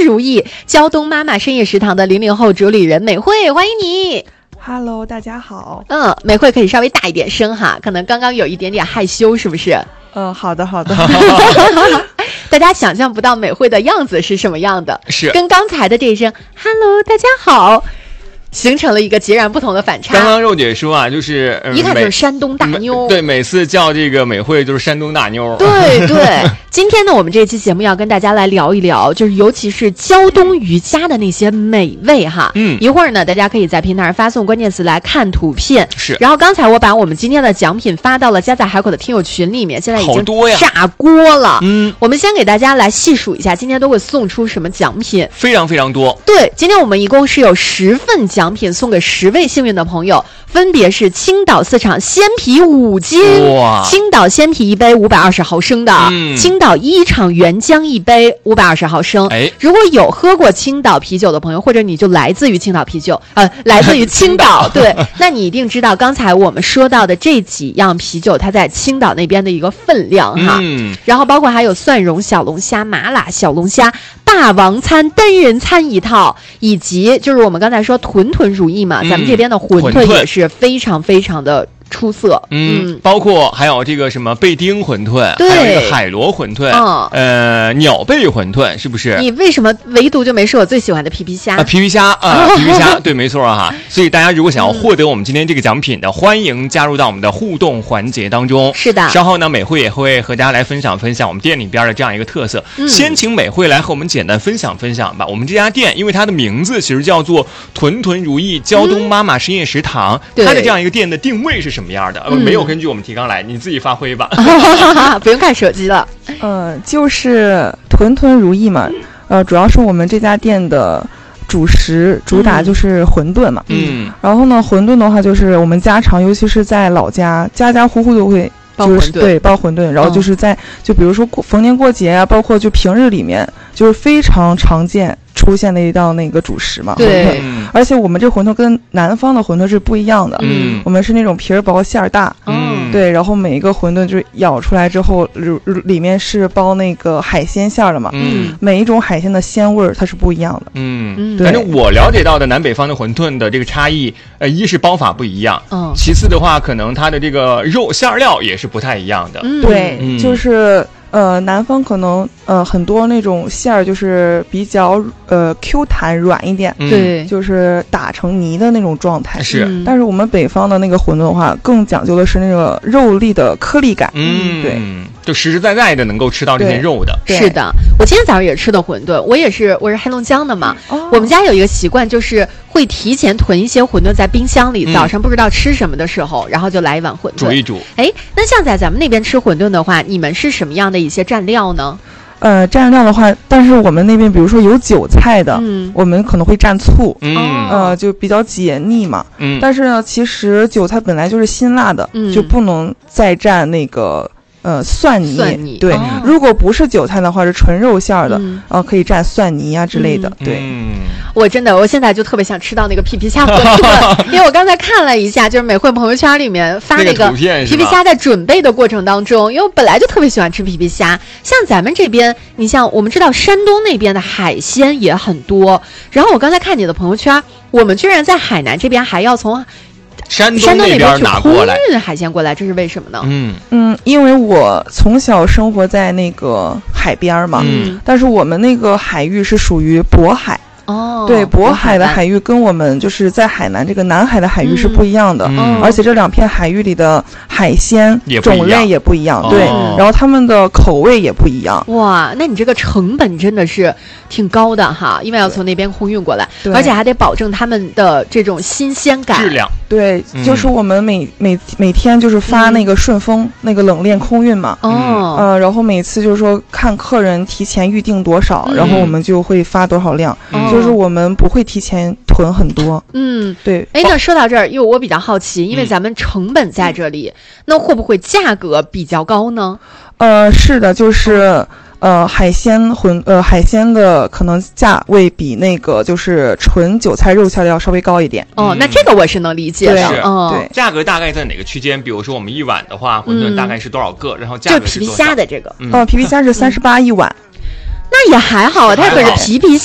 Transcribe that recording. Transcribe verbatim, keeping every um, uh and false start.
如意，胶东妈妈深夜食堂的零零后主理人美惠，欢迎你。 Hello， 大家好。 嗯，美惠可以稍微大一点声哈，可能刚刚有一点点害羞，是不是？ 嗯，好的好的。 大家想象不到美惠的样子是什么样的， 是跟刚才的这一声 Hello， 大家好。形成了一个截然不同的反差。 刚刚肉姐说啊，就是、呃、 一看就是山东大妞。 对，每次叫这个美惠就是山东大妞。 对对，今天呢，我们这期节目要跟大家来聊一聊，就是尤其是胶东瑜伽的那些美味哈。 嗯， 一会儿呢，大家可以在平台上发送关键词来看图片。 是。 然后刚才我把我们今天的奖品发到了家在海口的听友群里面，现在已经炸锅了。 嗯， 我们先给大家来细数一下，今天都会送出什么奖品？ 非常非常多。 对，今天我们一共是有十份奖品送给十位幸运的朋友，分别是青岛四场鲜啤五斤， 哇， 青岛鲜啤一杯五百二十毫升的， 嗯， 青岛一厂原浆一杯五百二十毫升。 哎， 如果有喝过青岛啤酒的朋友，或者你就来自于青岛啤酒，呃，来自于青岛，对，那你一定知道刚才我们说到的这几样啤酒，它在青岛那边的一个分量哈。 嗯， 然后包括还有蒜蓉小龙虾、麻辣小龙虾、大王餐单人餐一套，以及就是我们刚才说屯屯如意嘛，嗯，咱们这边的馄饨也是非常非常的出色。 嗯，嗯，包括还有这个什么贝丁馄饨， 对， 还有这个海螺馄饨， 嗯， 呃，鸟贝馄饨，是不是？ 你为什么唯独就没说我最喜欢的皮皮虾啊？皮皮虾啊，皮皮虾，对，没错哈。所以大家如果想要获得我们今天这个奖品的，嗯，欢迎加入到我们的互动环节当中。 是的， 稍后呢，美惠也会和大家来分享分享我们店里边的这样一个特色。 嗯， 先请美惠来和我们简单分享分享吧。我们这家店，因为它的名字其实叫做屯屯如意胶东妈妈深夜食堂，嗯，它的这样一个店的定位是什么样的？呃，嗯，没有根据我们提纲来，你自己发挥吧。 不用看手机了。 呃，就是屯屯如意嘛，呃，主要是我们这家店的主食主打就是馄饨嘛。 嗯。 然后呢，馄饨的话就是我们家常，尤其是在老家，家家户户都会。就是对包馄饨，然后就是在、嗯、就比如说过逢年过节啊，包括就平日里面，就是非常常见出现的一道那个主食嘛。 对， 而且我们这馄饨跟南方的馄饨是不一样的。 嗯， 我们是那种皮儿薄馅儿大。 嗯， 对，然后每一个馄饨就是咬出来之后，里面是包那个海鲜馅儿的嘛。 嗯， 每一种海鲜的鲜味儿它是不一样的。 嗯，反正我了解到的南北方的馄饨的这个差异，呃，一是包法不一样， 嗯， 其次的话，可能它的这个肉馅料也是不太一样的。 嗯， 对， 嗯， 就是呃，南方可能呃很多那种馅儿就是比较呃 Q 弹软一点， 嗯，对， 就是打成泥的那种状态。 是， 嗯， 但是我们北方的那个馄饨的话，更讲究的是那个肉粒的颗粒感。 嗯， 对， 就实实在在的能够吃到这些肉的。 是的，我今天早上也吃的馄饨，我也是，我是黑龙江的嘛。 哦， 我们家有一个习惯，就是会提前囤一些馄饨在冰箱里，嗯，早上不知道吃什么的时候，然后就来一碗馄饨煮一煮。 哎，那像在咱们那边吃馄饨的话，你们是什么样的一些蘸料呢？ 呃，蘸料的话，但是我们那边比如说有韭菜的， 嗯， 我们可能会蘸醋， 嗯， 呃，就比较解腻嘛。 嗯， 但是呢，其实韭菜本来就是辛辣的， 嗯， 就不能再蘸那个。呃，蒜泥， 蒜泥对， 哦， 如果不是韭菜的话，是纯肉馅儿的， 嗯， 呃，可以蘸蒜泥啊之类的， 嗯， 对。 嗯， 我真的，我现在就特别想吃到那个皮皮虾馄饨，因为我刚才看了一下，就是美惠朋友圈里面发那个皮皮虾在准备的过程当中，因为我本来就特别喜欢吃皮皮虾。像咱们这边，你像我们知道山东那边的海鲜也很多，然后我刚才看你的朋友圈，我们居然在海南这边还要从山东那边拿过来空运海鲜过来，这是为什么呢？ 嗯嗯，因为我从小生活在那个海边嘛， 嗯， 但是我们那个海域是属于渤海。 哦， 对，渤海的海域跟我们就是在海南这个南海的海域是不一样的， 嗯， 而且这两片海域里的海鲜种类也不一样， 哦， 对，然后他们的口味也不一样。 哇，那你这个成本真的是挺高的哈，因为要从那边空运过来，而且还得保证他们的这种新鲜感、 质量。 对，嗯，就是我们每每每天就是发那个顺丰，嗯，那个冷链空运嘛， 哦， 呃，然后每次就是说看客人提前预定多少，嗯，然后我们就会发多少量， 嗯， 就是我们不会提前囤很多。 嗯， 对。 哎，那说到这儿，因为我比较好奇，因为咱们成本在这里，嗯，那会不会价格比较高呢？ 呃，是的，就是呃海鲜馄呃海鲜的可能价位比那个就是纯韭菜肉馅的要稍微高一点。 哦，那这个我是能理解的。 是， 嗯， 对，价格大概在哪个区间？比如说我们一碗的话，馄饨大概是多少个？嗯，然后价格是就皮皮虾的这个， 呃，皮皮虾是三十八一碗。 那也还好啊，它可是皮皮虾